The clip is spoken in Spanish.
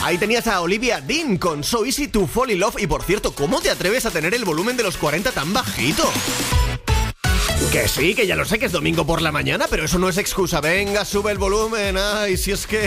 Ahí tenías a Olivia Dean con So Easy to Fall in Love. Y por cierto, ¿cómo te atreves a tener el volumen de los 40 tan bajito? Que sí, que ya lo sé que es domingo por la mañana, pero eso no es excusa. Venga, sube el volumen. Ay, si es que